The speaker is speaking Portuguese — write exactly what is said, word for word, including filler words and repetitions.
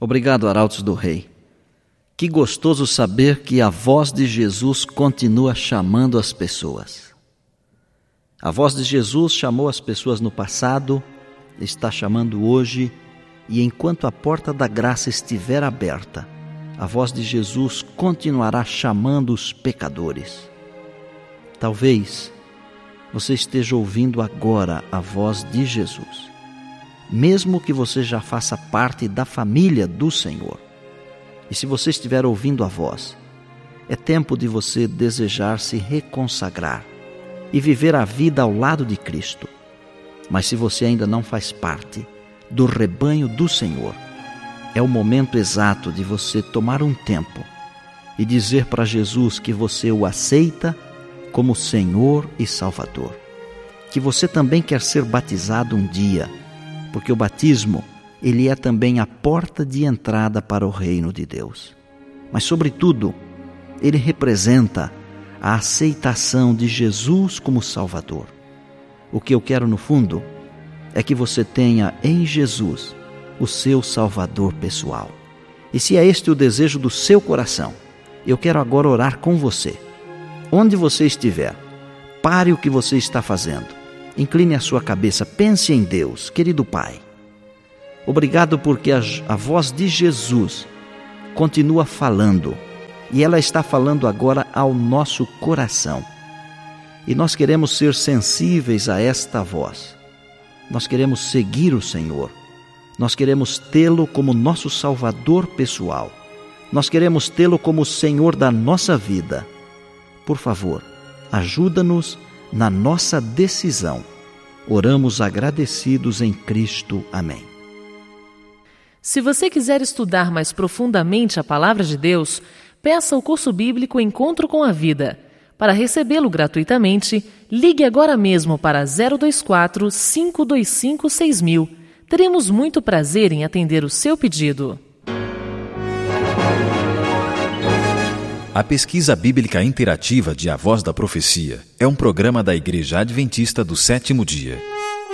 Obrigado, Arautos do Rei. Que gostoso saber que a voz de Jesus continua chamando as pessoas. A voz de Jesus chamou as pessoas no passado, está chamando hoje, e enquanto a porta da graça estiver aberta, a voz de Jesus continuará chamando os pecadores. Talvez você esteja ouvindo agora a voz de Jesus, mesmo que você já faça parte da família do Senhor. E se você estiver ouvindo a voz, é tempo de você desejar se reconsagrar e viver a vida ao lado de Cristo. Mas se você ainda não faz parte do rebanho do Senhor, é o momento exato de você tomar um tempo e dizer para Jesus que você o aceita como Senhor e Salvador. Que você também quer ser batizado um dia, porque o batismo, ele é também a porta de entrada para o reino de Deus. Mas, sobretudo, ele representa a aceitação de Jesus como Salvador. O que eu quero, no fundo, é que você tenha em Jesus o seu Salvador pessoal. E se é este o desejo do seu coração, eu quero agora orar com você. Onde você estiver, pare o que você está fazendo. Incline a sua cabeça, pense em Deus, querido Pai. Obrigado porque a, a voz de Jesus continua falando, e ela está falando agora ao nosso coração. E nós queremos ser sensíveis a esta voz. Nós queremos seguir o Senhor. Nós queremos tê-lo como nosso Salvador pessoal. Nós queremos tê-lo como o Senhor da nossa vida. Por favor, ajuda-nos na nossa decisão. Oramos agradecidos em Cristo. Amém. Se você quiser estudar mais profundamente a Palavra de Deus, peça o curso bíblico Encontro com a Vida. Para recebê-lo gratuitamente, ligue agora mesmo para zero dois quatro, cinco dois cinco, seis mil. Teremos muito prazer em atender o seu pedido. A Pesquisa Bíblica Interativa de A Voz da Profecia é um programa da Igreja Adventista do Sétimo Dia.